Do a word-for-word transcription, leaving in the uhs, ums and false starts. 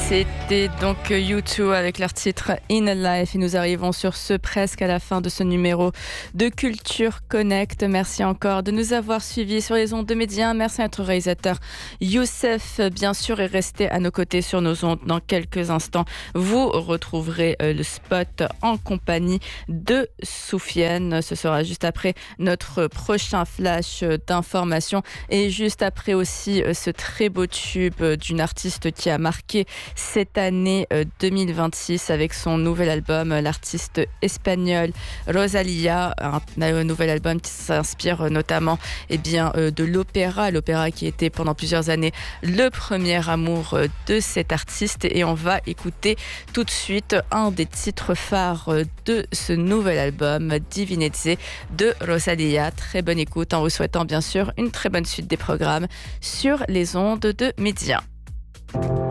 C'était donc U deux avec leur titre In a Life et nous arrivons sur ce presque à la fin de ce numéro de Culture Connect. Merci encore de nous avoir suivis sur les ondes de Média. Merci à notre réalisateur Youssef, bien sûr, et restez à nos côtés sur nos ondes dans quelques instants. Vous retrouverez le spot en compagnie de Soufiane. Ce sera juste après notre prochain flash d'information et juste après aussi ce très beau tube d'une artiste qui a marqué cette année deux mille vingt-six avec son nouvel album, l'artiste espagnole Rosalía, un, un nouvel album qui s'inspire notamment eh bien, de l'opéra, l'opéra qui était pendant plusieurs années le premier amour de cet artiste, et on va écouter tout de suite un des titres phares de ce nouvel album, Divinezze de Rosalía. Très bonne écoute en vous souhaitant bien sûr une très bonne suite des programmes sur les ondes de Média.